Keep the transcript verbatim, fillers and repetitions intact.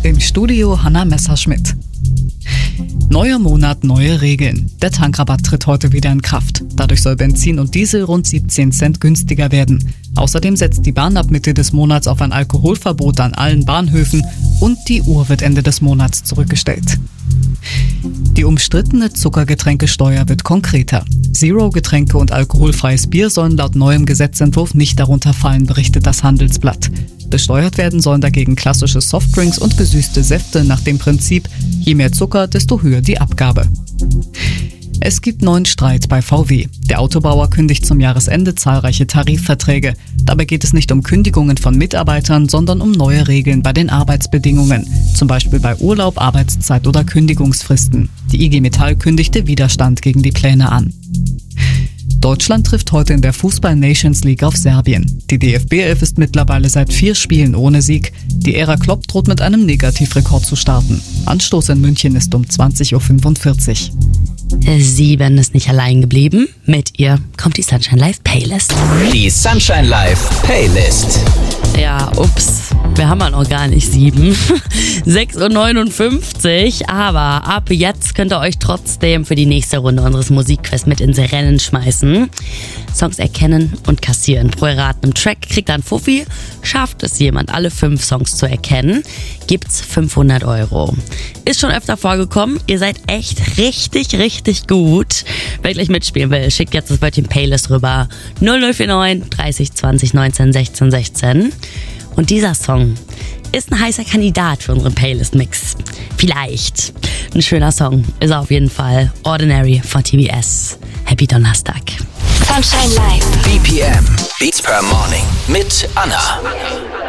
Im Studio Hanna Messerschmidt. Neuer Monat, neue Regeln. Der Tankrabatt tritt heute wieder in Kraft. Dadurch soll Benzin und Diesel rund siebzehn Cent günstiger werden. Außerdem setzt die Bahn ab Mitte des Monats auf ein Alkoholverbot an allen Bahnhöfen und die Uhr wird Ende des Monats zurückgestellt. Die umstrittene Zuckergetränkesteuer wird konkreter. Zero-Getränke und alkoholfreies Bier sollen laut neuem Gesetzentwurf nicht darunter fallen, berichtet das Handelsblatt. Besteuert werden sollen dagegen klassische Softdrinks und gesüßte Säfte nach dem Prinzip, je mehr Zucker, desto höher die Abgabe. Es gibt neuen Streit bei V W. Der Autobauer kündigt zum Jahresende zahlreiche Tarifverträge. Dabei geht es nicht um Kündigungen von Mitarbeitern, sondern um neue Regeln bei den Arbeitsbedingungen. Zum Beispiel bei Urlaub, Arbeitszeit oder Kündigungsfristen. Die I G Metall kündigte Widerstand gegen die Pläne an. Deutschland trifft heute in der Fußball-Nations League auf Serbien. Die D F B elf ist mittlerweile seit vier Spielen ohne Sieg. Die Ära Klopp droht mit einem Negativrekord zu starten. Anstoß in München ist um zwanzig Uhr fünfundvierzig. Sieben ist nicht allein geblieben. Mit ihr kommt die Sunshine Live Playlist. Die Sunshine Live Playlist. Ja, ups, wir haben ja noch gar nicht sieben. sechs Uhr neunundfünfzig, aber ab jetzt könnt ihr euch trotzdem für die nächste Runde unseres Musikquiz mit ins Rennen schmeißen. Songs erkennen und kassieren. Pro erratenem Track kriegt dann Fuffi. Schafft es jemand, alle fünf Songs zu erkennen, gibt's fünfhundert Euro. Ist schon öfter vorgekommen. Ihr seid echt richtig, richtig gut. Wer gleich mitspielen will, schickt jetzt das Wörtchen Playlist rüber. null null vier neun dreißig zwanzig neunzehn sechzehn sechzehn. Und dieser Song ist ein heißer Kandidat für unseren Playlist-Mix. Vielleicht. Ein schöner Song ist er auf jeden Fall. Ordinary von T B S. Happy Donnerstag. Sunshine Live. B P M. Beats per Morning. Mit Anna.